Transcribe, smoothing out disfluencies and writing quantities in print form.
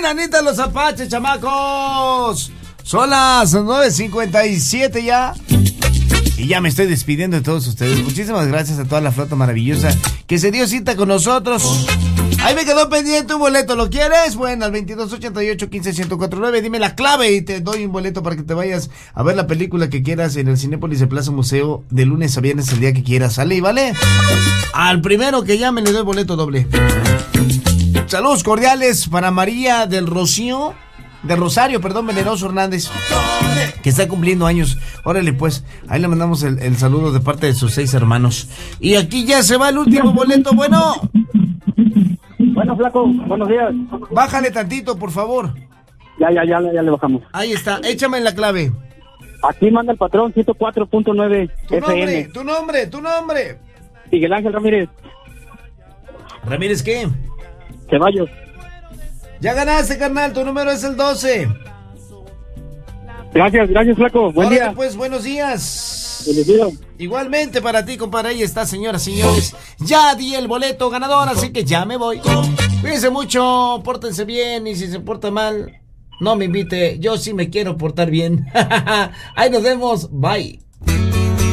Anita Los Apaches, chamacos. Son las 9:57 ya. Y ya me estoy despidiendo de todos ustedes. Muchísimas gracias a toda la flota maravillosa que se dio cita con nosotros. Ahí me quedó pendiente un boleto. ¿Lo quieres? Bueno, al 2288-15-1049. Dime la clave y te doy un boleto para que te vayas a ver la película que quieras en el Cinépolis de Plaza Museo de lunes a viernes, el día que quieras. ¿Sale? ¿Vale? Al primero que llame le doy boleto doble. Saludos cordiales para María del Rocío. De Rosario, perdón, Venenoso Hernández, que está cumpliendo años. Órale, pues, ahí le mandamos el saludo de parte de sus 6 hermanos. Y aquí ya se va el último boleto. Bueno, flaco, buenos días. Bájale tantito, por favor. Ya le bajamos. Ahí está, échame la clave. Aquí manda el patrón 104.9 FM. Tu nombre. Miguel Ángel Ramírez. ¿Ramírez qué? Ceballos. Ya ganaste, carnal, tu número es el 12. Gracias, flaco. Buen día. Pues, buenos días. Feliz día. Igualmente para ti, compadre. Ahí está, señoras y señores. Ya di el boleto ganador, así que ya me voy. Cuídense mucho, pórtense bien, y si se porta mal, no me invite. Yo sí me quiero portar bien. Ahí nos vemos. Bye.